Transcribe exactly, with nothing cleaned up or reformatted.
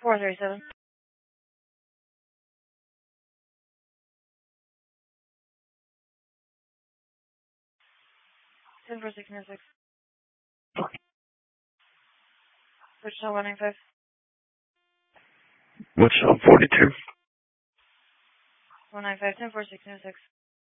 four three seven. ten four six nine six. Wichita one nine five. Wichita forty-two. one nine five ten four six nine six.